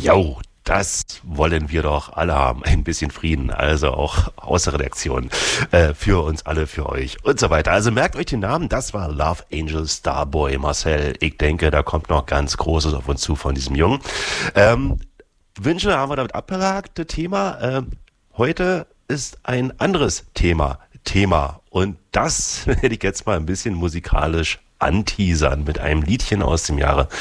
Jo, das wollen wir doch alle haben. Ein bisschen Frieden, also auch aus der Redaktion. Für uns alle, für euch und so weiter. Also merkt euch den Namen, das war Love Angel Starboy Marcel. Ich denke, da kommt noch ganz Großes auf uns zu von diesem Jungen. Wünsche haben wir damit abgehakt, das Thema. Heute ist ein anderes Thema. Und das werde ich jetzt mal ein bisschen musikalisch anteasern mit einem Liedchen aus dem Jahre